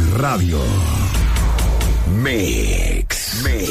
Radio Mix.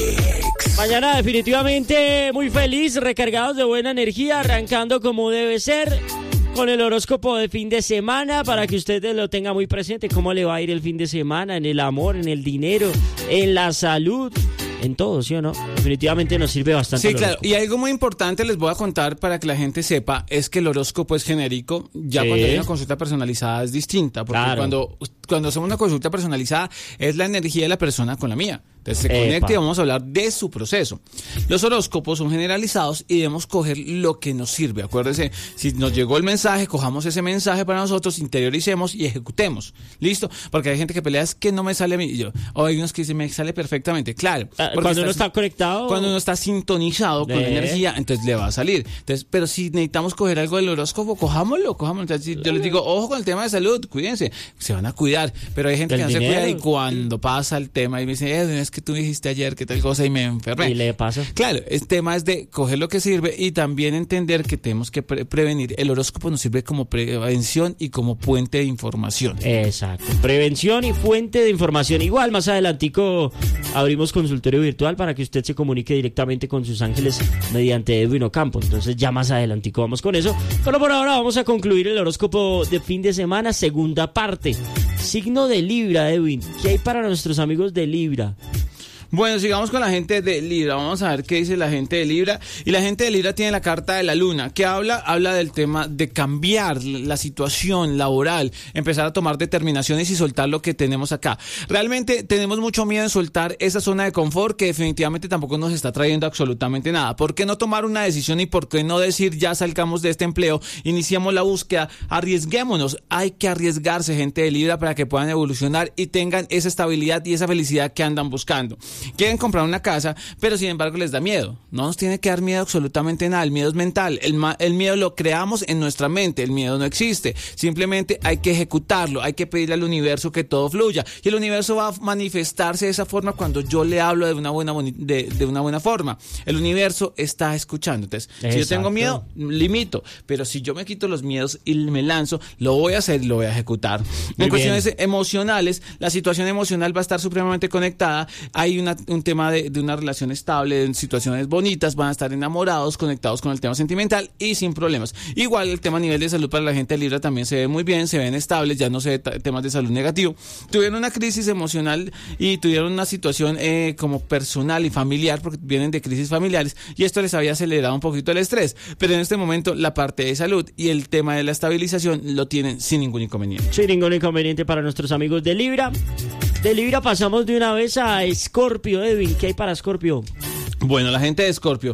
Mañana definitivamente muy feliz, recargados de buena energía, arrancando como debe ser, con el horóscopo de fin de semana, para que usted lo tenga muy presente, cómo le va a ir el fin de semana, en el amor, en el dinero, en la salud, en todo, ¿sí o no? Definitivamente nos sirve bastante. Sí, claro, y algo muy importante les voy a contar para que la gente sepa, es que el horóscopo es genérico, ya cuando hay una consulta personalizada es distinta, porque cuando hacemos una consulta personalizada es la energía de la persona con la mía. Entonces se conecta y vamos a hablar de su proceso. Los horóscopos son generalizados y debemos coger lo que nos sirve. Acuérdense, si nos llegó el mensaje, cojamos ese mensaje para nosotros, interioricemos y ejecutemos. ¿Listo? Porque hay gente que pelea, es que no me sale a mí. O hay unos que dicen, me sale perfectamente. Claro. Cuando uno está conectado. Cuando uno está sintonizado con la energía, entonces le va a salir. Entonces, pero si necesitamos coger algo del horóscopo, cojámoslo. Entonces, yo les digo, ojo con el tema de salud, cuídense. Se van a cuidar. Pero hay gente que no se cuida y cuando pasa el tema y me dice, es que tú dijiste ayer que tal cosa y me enfermé. Y le pasa. Claro, el tema es de coger lo que sirve y también entender que tenemos que prevenir. El horóscopo nos sirve como prevención y como puente de información. Exacto, prevención y fuente de información. Igual más adelantico abrimos consultorio virtual para que usted se comunique directamente con sus ángeles mediante Edwin Ocampo. Entonces ya más adelantico vamos con eso. Pero por ahora vamos a concluir el horóscopo de fin de semana, segunda parte. Signo de Libra, Edwin. ¿Qué hay para nuestros amigos de Libra? Bueno, sigamos con la gente de Libra. Vamos a ver qué dice la gente de Libra. Y la gente de Libra tiene la carta de la luna, que habla del tema de cambiar la situación laboral, empezar a tomar determinaciones y soltar lo que tenemos acá. Realmente tenemos mucho miedo en soltar esa zona de confort que definitivamente tampoco nos está trayendo absolutamente nada. ¿Por qué no tomar una decisión y por qué no decir ya salgamos de este empleo, iniciamos la búsqueda, arriesguémonos? Hay que arriesgarse, gente de Libra, para que puedan evolucionar y tengan esa estabilidad y esa felicidad que andan buscando. Quieren comprar una casa, pero sin embargo les da miedo. No nos tiene que dar miedo absolutamente nada. El miedo es mental. El miedo lo creamos en nuestra mente. El miedo no existe. Simplemente hay que ejecutarlo. Hay que pedirle al universo que todo fluya. Y el universo va a manifestarse de esa forma cuando yo le hablo de una buena forma. El universo está escuchando. Entonces, si yo tengo miedo, limito. Pero si yo me quito los miedos y me lanzo, lo voy a hacer y lo voy a ejecutar. En cuestiones emocionales, la situación emocional va a estar supremamente conectada. Hay un tema de una relación estable, de situaciones bonitas, van a estar enamorados, conectados con el tema sentimental y sin problemas. Igual el tema a nivel de salud para la gente de Libra también se ve muy bien, se ven estables, ya no se ve temas de salud negativo. Tuvieron una crisis emocional y tuvieron una situación como personal y familiar, porque vienen de crisis familiares, y esto les había acelerado un poquito el estrés, pero en este momento la parte de salud y el tema de la estabilización lo tienen sin ningún inconveniente. Sin ningún inconveniente para nuestros amigos de Libra. De Libra pasamos de una vez a Escorpio, Edwin. ¿Qué hay para Escorpio? Bueno, la gente de Escorpio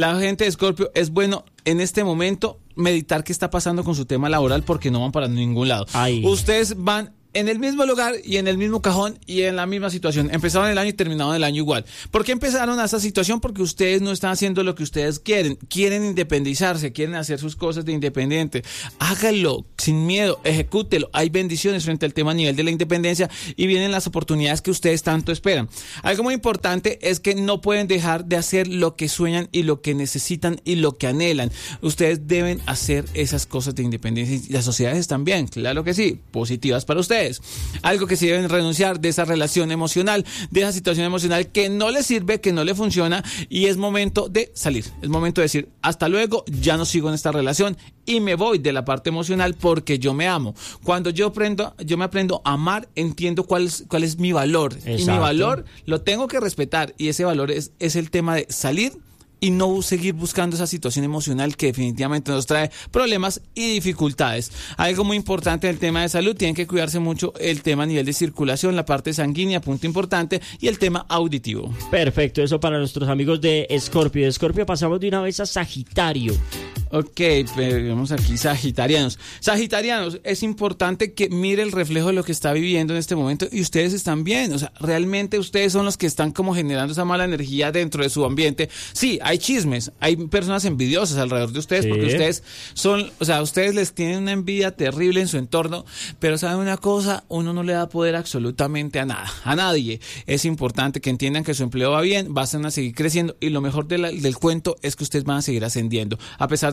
es bueno en este momento meditar qué está pasando con su tema laboral, porque no van para ningún lado. Ustedes van en el mismo lugar y en el mismo cajón y en la misma situación. Empezaron el año y terminaron el año igual. ¿Por qué empezaron a esa situación? Porque ustedes no están haciendo lo que ustedes quieren. Quieren independizarse, quieren hacer sus cosas de independiente. Hágalo sin miedo, ejecútelo. Hay bendiciones frente al tema a nivel de la independencia y vienen las oportunidades que ustedes tanto esperan. Algo muy importante es que no pueden dejar de hacer lo que sueñan y lo que necesitan y lo que anhelan. Ustedes deben hacer esas cosas de independencia y las sociedades también, claro que sí, positivas para ustedes. Algo que sí deben renunciar de esa relación emocional, de esa situación emocional que no les sirve, que no le funciona, y es momento de salir. Es momento de decir, hasta luego, ya no sigo en esta relación y me voy de la parte emocional porque yo me amo. Cuando yo me aprendo a amar, entiendo cuál es mi valor. Exacto. Y mi valor lo tengo que respetar, y ese valor es el tema de salir y no seguir buscando esa situación emocional que definitivamente nos trae problemas y dificultades. Algo muy importante del tema de salud, tienen que cuidarse mucho el tema a nivel de circulación, la parte sanguínea, punto importante, y el tema auditivo. Perfecto, eso para nuestros amigos de Escorpio. De Escorpio pasamos de una vez a Sagitario. Ok, vemos aquí Sagitarianos. Sagitarianos, es importante que mire el reflejo de lo que está viviendo en este momento, y ustedes están bien. O sea, realmente ustedes son los que están como generando esa mala energía dentro de su ambiente. Sí, hay chismes, hay personas envidiosas alrededor de ustedes, porque ustedes ustedes les tienen una envidia terrible en su entorno, pero ¿saben una cosa? Uno no le da poder absolutamente a nada, a nadie. Es importante que entiendan que su empleo va bien, van a seguir creciendo, y lo mejor del cuento es que ustedes van a seguir ascendiendo. A pesar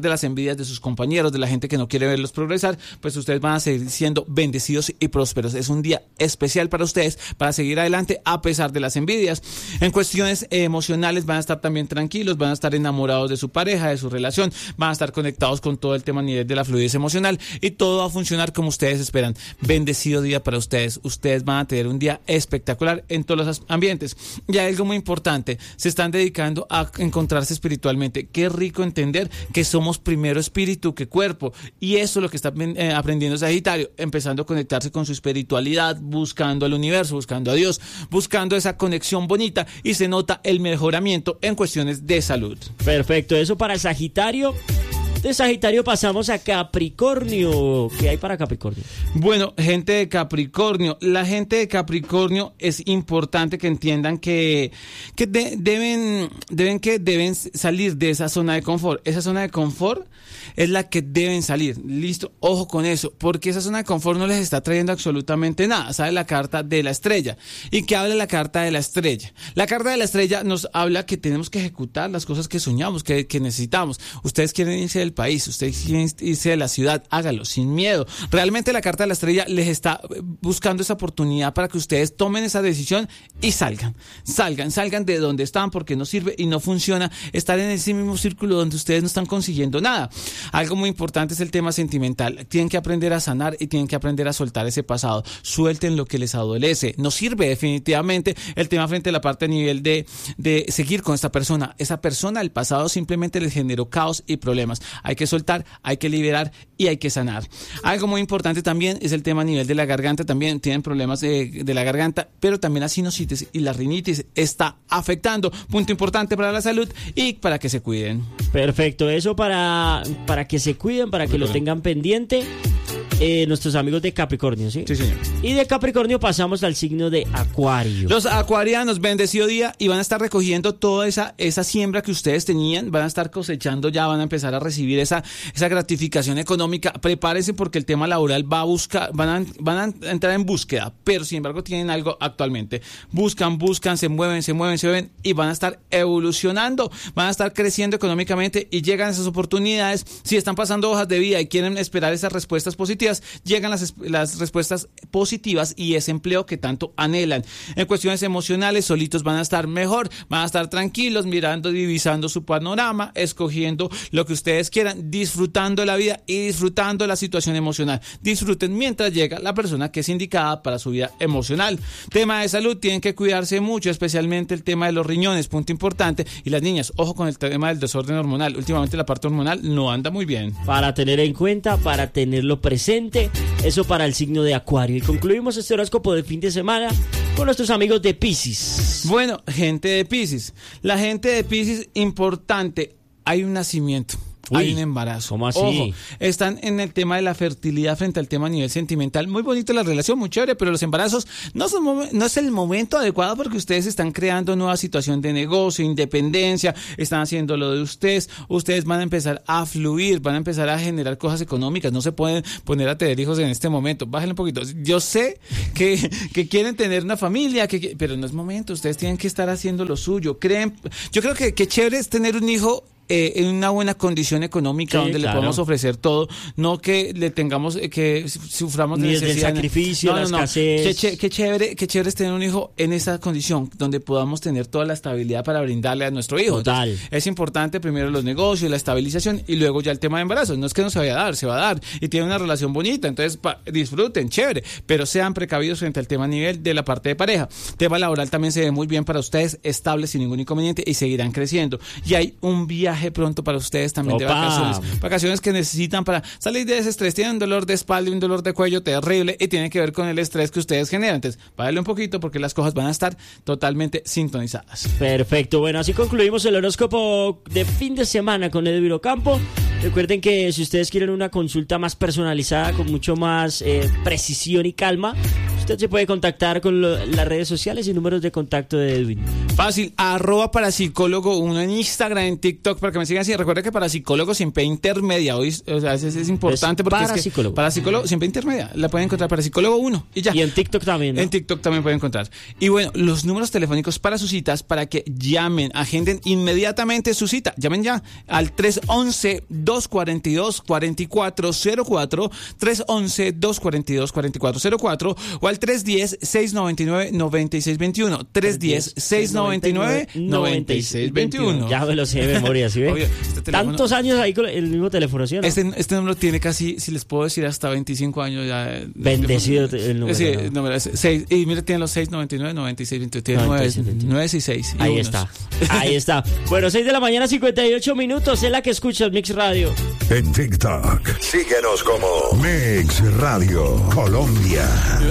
de las envidias de sus compañeros, de la gente que no quiere verlos progresar, pues ustedes van a seguir siendo bendecidos y prósperos. Es un día especial para ustedes, para seguir adelante a pesar de las envidias. En cuestiones emocionales van a estar también tranquilos, van a estar enamorados de su pareja, de su relación, van a estar conectados con todo el tema a nivel de la fluidez emocional y todo va a funcionar como ustedes esperan. Bendecido día para ustedes. Ustedes van a tener un día espectacular en todos los ambientes. Y hay algo muy importante, se están dedicando a encontrarse espiritualmente. Qué rico entender que somos primero espíritu que cuerpo, y eso es lo que está aprendiendo Sagitario, empezando a conectarse con su espiritualidad, buscando al universo, buscando a Dios, buscando esa conexión bonita, y se nota el mejoramiento en cuestiones de salud. Perfecto, eso para Sagitario. De Sagitario pasamos a Capricornio. ¿Qué hay para Capricornio? Bueno, gente de Capricornio, la gente de Capricornio es importante que entiendan que deben salir de esa zona de confort. Esa zona de confort es la que deben salir. Listo, ojo con eso, porque esa zona de confort no les está trayendo absolutamente nada. Sale la carta de la estrella. ¿Y qué habla la carta de la estrella? La carta de la estrella nos habla que tenemos que ejecutar las cosas que soñamos, que necesitamos. Ustedes quieren irse del país, ustedes quieren irse de la ciudad, hágalo sin miedo. Realmente la carta de la estrella les está buscando esa oportunidad para que ustedes tomen esa decisión y salgan de donde están, porque no sirve y no funciona estar en ese mismo círculo donde ustedes no están consiguiendo nada. Algo muy importante es el tema sentimental. Tienen que aprender a sanar y tienen que aprender a soltar ese pasado. Suelten lo que les adolece. No sirve definitivamente el tema frente a la parte a nivel de seguir con esta persona. Esa persona, el pasado simplemente les generó caos y problemas. Hay que soltar, hay que liberar y hay que sanar. Algo muy importante también es el tema a nivel de la garganta. También tienen problemas de la garganta, pero también la sinusitis y la rinitis está afectando. Punto importante para la salud y para que se cuiden. Perfecto, eso para que se cuiden, para que lo tengan pendiente. Nuestros amigos de Capricornio, ¿sí? Sí, señor. Y de Capricornio pasamos al signo de Acuario. Los acuarianos, bendecido día, y van a estar recogiendo toda esa siembra que ustedes tenían, van a estar cosechando ya, van a empezar a recibir esa gratificación económica. Prepárense porque el tema laboral va a buscar, van a entrar en búsqueda, pero sin embargo tienen algo actualmente. Buscan, se mueven y van a estar evolucionando, van a estar creciendo económicamente y llegan esas oportunidades. Si están pasando hojas de vida y quieren esperar esas respuestas positivas, llegan las respuestas positivas y ese empleo que tanto anhelan. En cuestiones emocionales, solitos van a estar mejor, van a estar tranquilos, mirando, divisando su panorama, escogiendo lo que ustedes quieran, disfrutando la vida y disfrutando la situación emocional. Disfruten mientras llega la persona que es indicada para su vida emocional. Tema de salud, tienen que cuidarse mucho, especialmente el tema de los riñones, punto importante. Y las niñas, ojo con el tema del desorden hormonal. Últimamente la parte hormonal no anda muy bien. Para tener en cuenta, para tenerlo presente. Eso para el signo de Acuario. Y concluimos este horóscopo de fin de semana con nuestros amigos de Piscis. Bueno, gente de Piscis. La gente de Piscis, importante, hay un nacimiento. Hay un embarazo. ¿Cómo así? Ojo, están en el tema de la fertilidad frente al tema a nivel sentimental. Muy bonito la relación, muy chévere, pero los embarazos no es el momento adecuado porque ustedes están creando nueva situación de negocio, independencia, están haciendo lo de ustedes. Ustedes van a empezar a fluir, van a empezar a generar cosas económicas. No se pueden poner a tener hijos en este momento. Bájenle un poquito. Yo sé que quieren tener una familia, pero no es momento. Ustedes tienen que estar haciendo lo suyo. Yo creo que chévere es tener un hijo en una buena condición económica, sí, donde le podamos ofrecer todo, no que le tengamos que suframos de necesidad, el sacrificio, la escasez. Qué chévere es tener un hijo en esa condición donde podamos tener toda la estabilidad para brindarle a nuestro hijo. Total. Entonces, es importante primero los negocios, la estabilización y luego ya el tema de embarazo. No es que no se vaya a dar, se va a dar y tiene una relación bonita, entonces disfruten, chévere, pero sean precavidos frente al tema a nivel de la parte de pareja. Tema laboral también se ve muy bien para ustedes, estable sin ningún inconveniente y seguirán creciendo. Y hay un viaje pronto para ustedes también. ¡Opa! de vacaciones que necesitan para salir de ese estrés. Tienen un dolor de espalda y un dolor de cuello terrible y tiene que ver con el estrés que ustedes generan. Entonces, bájale un poquito porque las cosas van a estar totalmente sintonizadas. Perfecto, bueno, así concluimos el horóscopo de fin de semana con Edwin Ocampo. Recuerden que si ustedes quieren una consulta más personalizada, con mucho más precisión y calma, Usted se puede contactar con las redes sociales y números de contacto de Edwin. Fácil, @parapsicólogo1 en Instagram, en TikTok, para que me sigan así. Recuerde que parapsicólogo siempre intermedia, hoy, o sea, es importante porque parapsicólogo. Parapsicólogo siempre intermedia, la pueden encontrar parapsicólogo1 y ya. Y en TikTok también, ¿no? En TikTok también pueden encontrar. Y bueno, los números telefónicos para sus citas, para que llamen, agenden inmediatamente su cita. Llamen ya al 311-242-4404, 311-242-4404 o al 310-699-9621, 310-699-9621. Ya me lo sé de memoria, ¿sí ve? Obvio, este teléfono, tantos años ahí con el mismo teléfono, ¿sí o no? Este número tiene casi, si les puedo decir, hasta 25 años ya. Bendecido el número. Sí, el número es 6, y mire, tiene los 699, 9621, tiene 966. Ahí está, ahí está. Bueno, 6 de la mañana, 58 minutos, es la que escucha el Mix Radio. En TikTok, síguenos como Mix Radio Colombia.